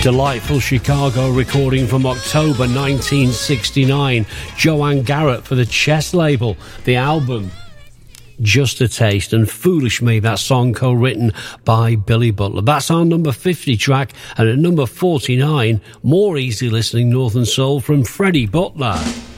Delightful Chicago recording from October 1969. Joanne Garrett for the Chess label. The album, Just a Taste, and Foolish Me, that song co-written by Billy Butler. That's our number 50 track, and at number 49, more easy listening Northern Soul from Freddie Butler.